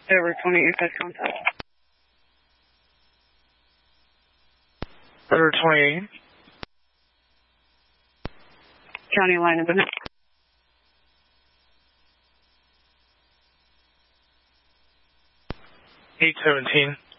Over 28, best contact. Over 28. County line of business. 817.